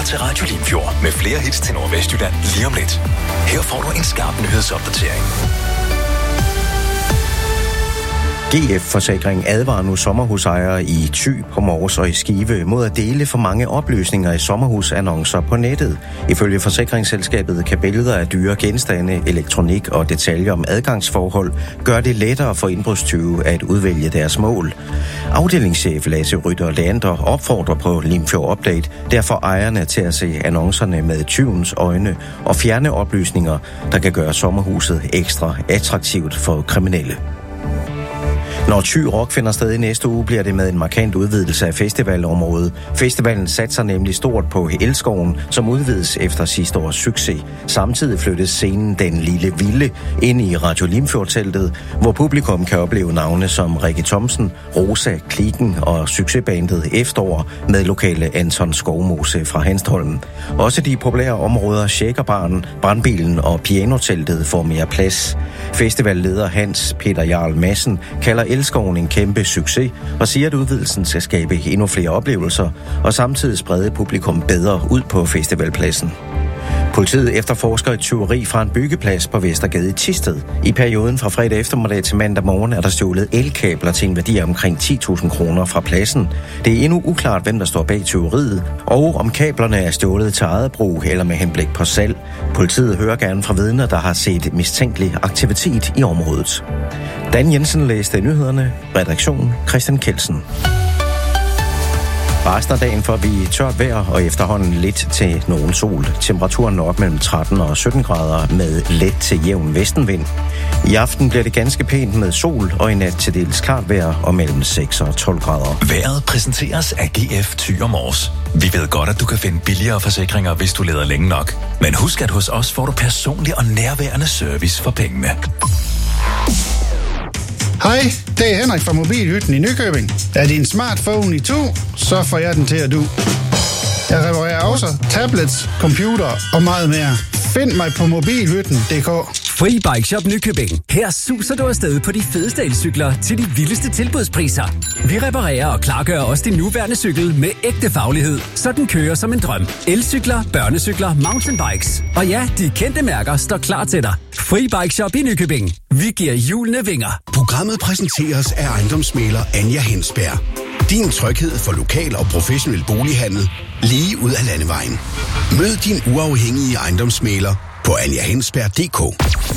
til Radio Limfjord med flere hits til Nordvestjylland lige om lidt. Her får du en skarp nyhedsopdatering. GF Forsikring advarer nu sommerhusejere i Thy, på Mors og i Skive mod at dele for mange oplysninger i sommerhusannoncer på nettet. Ifølge forsikringsselskabet kan billeder af dyre genstande, elektronik og detaljer om adgangsforhold gøre det lettere for indbrudstyve at udvælge deres mål. Afdelingschef Lasse Rytter Leander opfordrer på Limfjord Update derfor ejerne til at se annoncerne med tyvens øjne og fjerne oplysninger, der kan gøre sommerhuset ekstra attraktivt for kriminelle. Når Thy Rock finder sted i næste uge, bliver det med en markant udvidelse af festivalområdet. Festivalen satser nemlig stort på Elskoven, som udvides efter sidste års succes. Samtidig flyttes scenen Den Lille Vilde ind i Radio Limfjord-teltet, hvor publikum kan opleve navne som Rikke Thomsen, Rosa, Kliken og succesbandet Efterår med lokale Anton Skovmose fra Hanstholm. Også de populære områder Shakerbaren, Brandbilen og Pianoteltet får mere plads. Festivalleder Hans Peter Jarl Madsen kalder Elskoven en kæmpe succes og siger, at udvidelsen skal skabe endnu flere oplevelser og samtidig sprede publikum bedre ud på festivalpladsen. Politiet efterforsker et tyveri fra en byggeplads på Vestergade i Thisted. I perioden fra fredag eftermiddag til mandag morgen er der stjålet elkabler til en værdi af omkring 10.000 kroner fra pladsen. Det er endnu uklart, hvem der står bag tyveriet, og om kablerne er stjålet til eget brug eller med henblik på salg. Politiet hører gerne fra vidner, der har set mistænkelig aktivitet i området. Dan Jensen læste nyhederne. Redaktion Christian Kelsen. Resten af dagen får vi tørt vejr og efterhånden lidt til nogen sol. Temperaturen når op mellem 13 og 17 grader med let til jævn vestenvind. I aften bliver det ganske pænt med sol og i nat til dels klart vejr og mellem 6 og 12 grader. Vejret præsenteres af GF Thy og Mors. Vi ved godt, at du kan finde billigere forsikringer, hvis du leder længe nok. Men husk, at hos os får du personlig og nærværende service for pengene. Hej, det er Henrik fra Mobilhytten i Nykøbing. Er din smartphone i to, så får jeg den til at du. Jeg reparerer også tablets, computer og meget mere. Find mig på mobilhytten.dk. Free Bike Shop Nykøbing. Her suser du afsted på de fedeste elcykler til de vildeste tilbudspriser. Vi reparerer og klargør også din nuværende cykel med ægte faglighed, så den kører som en drøm. Elcykler, børnecykler, mountainbikes. Og ja, de kendte mærker står klar til dig. Free Bike Shop i Nykøbing. Vi giver hjulene vinger. Programmet præsenteres af ejendomsmægler Anja Hensberg. Din tryghed for lokal og professionel bolighandel lige ud af landevejen. Mød din uafhængige ejendomsmægler på anjahensberg.dk.